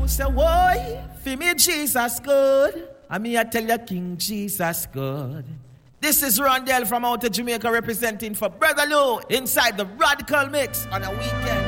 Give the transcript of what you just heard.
say, why? For me, Jesus good. I mean, I tell you, King Jesus good. This is Rondell from out of Jamaica representing for Brother Lou inside the Radical Mix on a weekend.